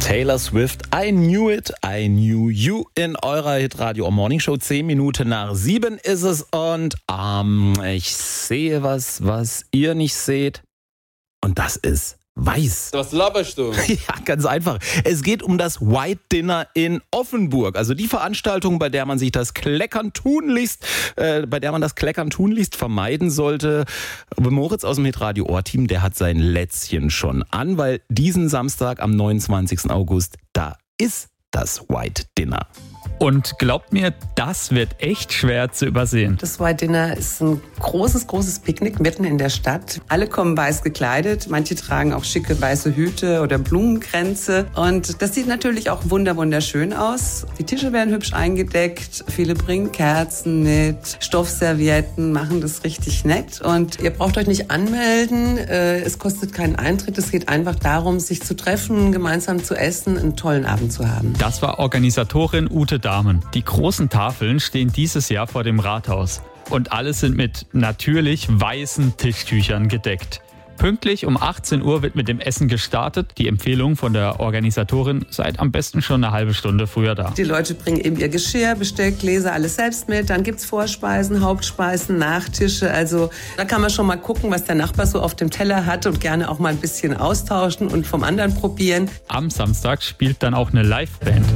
Taylor Swift, I Knew It, I Knew You in eurer Hitradio Morning Show. 10 Minuten nach 7 ist es und ich sehe was ihr nicht seht und das ist weiß. Was laberst du? Ja, ganz einfach. Es geht um das White Dinner in Offenburg. Also die Veranstaltung, bei der man das Kleckern tunlichst vermeiden sollte. Moritz aus dem Hitradio Ohr-Team, der hat sein Lätzchen schon an, weil diesen Samstag am 29. August, da ist das White Dinner. Und glaubt mir, das wird echt schwer zu übersehen. Das White Dinner ist ein großes Picknick mitten in der Stadt. Alle kommen weiß gekleidet. Manche tragen auch schicke weiße Hüte oder Blumenkränze. Und das sieht natürlich auch wunderschön aus. Die Tische werden hübsch eingedeckt. Viele bringen Kerzen mit, Stoffservietten, machen das richtig nett. Und ihr braucht euch nicht anmelden. Es kostet keinen Eintritt. Es geht einfach darum, sich zu treffen, gemeinsam zu essen, einen tollen Abend zu haben. Das war Organisatorin Ute Dahmen. Die großen Tafeln stehen dieses Jahr vor dem Rathaus. Und alle sind mit natürlich weißen Tischtüchern gedeckt. Pünktlich um 18 Uhr wird mit dem Essen gestartet. Die Empfehlung von der Organisatorin: seid am besten schon eine halbe Stunde früher da. Die Leute bringen eben ihr Geschirr, Besteck, Gläser, alles selbst mit. Dann gibt's Vorspeisen, Hauptspeisen, Nachtische. Also da kann man schon mal gucken, was der Nachbar so auf dem Teller hat und gerne auch mal ein bisschen austauschen und vom anderen probieren. Am Samstag spielt dann auch eine Liveband.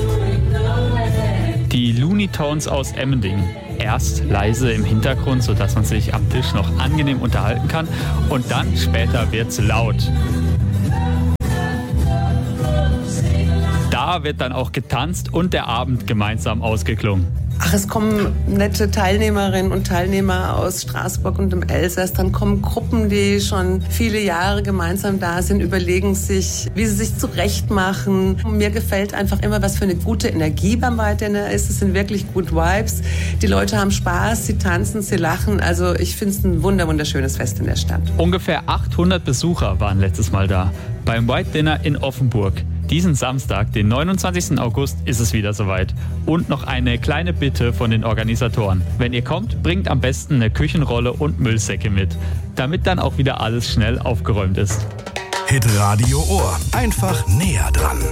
Die Looney Tunes aus Emmendingen. Erst leise im Hintergrund, sodass man sich am Tisch noch angenehm unterhalten kann. Und dann später wird's laut. Da wird dann auch getanzt und der Abend gemeinsam ausgeklungen. Ach, es kommen nette Teilnehmerinnen und Teilnehmer aus Straßburg und dem Elsass. Dann kommen Gruppen, die schon viele Jahre gemeinsam da sind, überlegen sich, wie sie sich zurechtmachen. Mir gefällt einfach immer, was für eine gute Energie beim White Dinner ist. Es sind wirklich gut Vibes. Die Leute haben Spaß, sie tanzen, sie lachen. Also ich finde es ein wunderschönes Fest in der Stadt. Ungefähr 800 Besucher waren letztes Mal da. Beim White Dinner in Offenburg. Diesen Samstag, den 29. August, ist es wieder soweit. Und noch eine kleine Bitte von den Organisatoren. Wenn ihr kommt, bringt am besten eine Küchenrolle und Müllsäcke mit, damit dann auch wieder alles schnell aufgeräumt ist. Hitradio Ohr. Einfach näher dran.